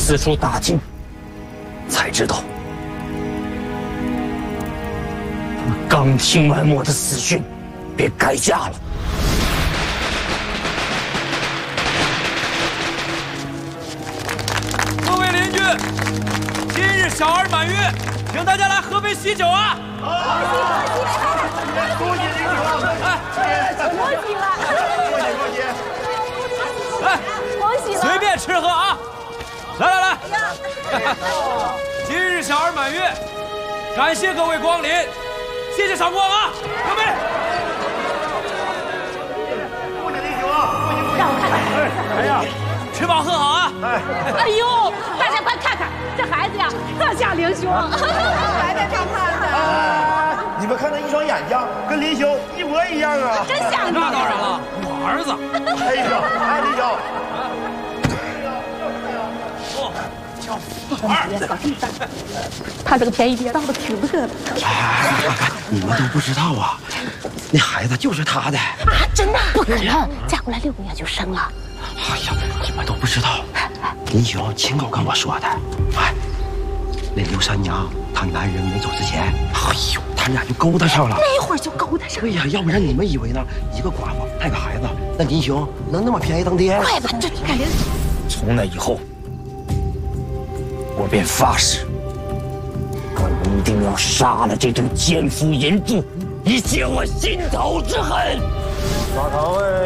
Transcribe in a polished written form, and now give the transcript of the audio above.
四处打听，才知道他们刚听完我的死讯，便改嫁了。 各位邻居，今日小儿满月，请大家来喝杯喜酒啊！ 恭喜邻居啊！ 恭喜了！ 恭喜！ 来， 恭喜了！ 随便吃喝啊！来，今日小儿满月，感谢各位光临，谢谢赏光啊！干杯！ 恭喜邻居啊！ 让我看看。 哎呀， 吃饱喝好啊！ 哎呦，大家快看看，这孩子呀，特像林兄。 来带他看看。 你们看他一双眼睛，跟林兄一模一样啊！ 真像你。 那当然了，我儿子。 哎林兄，哎林兄。 别搞这么大，他这个便宜别盗的挺乐的。 你们都不知道啊，那孩子就是他的。 啊，真的？不可能，嫁过来6个月就生了。 哎呀，你们都不知道，林兄亲口跟我说的。哎，那刘三娘她男人没走之前，哎呦，他俩就勾搭上了。 那会儿就勾搭上。 对呀，要不然你们以为呢？一个寡妇带个孩子，那林兄能那么便宜当爹？ 怪不得这你看林。 从那以后，我便发誓，我一定要杀了这种奸夫淫妇，以解我心头之恨。 马堂位。